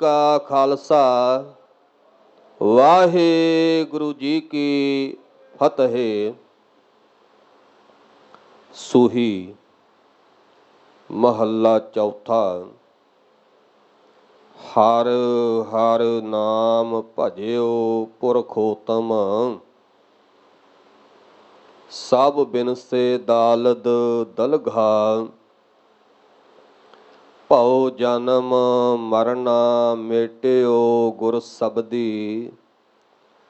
ਕਾ ਖਾਲਸਾ ਵਾਹਿਗੁਰੂ ਜੀ ਕੀ ਫਤਿਹ। ਸੂਹੀ ਮਹੱਲਾ ਚੌਥਾ। ਹਰ ਹਰ ਨਾਮ ਭਜਿਓ ਪੁਰਖੋਤਮ, ਸਭ ਬਿਨਸੇ ਦਾਲਦ ਦਲਘਾ। ਭਉ ਜਨਮ ਮਰਨਾ ਮੇਟਿਓ ਗੁਰ ਸਬਦੀ,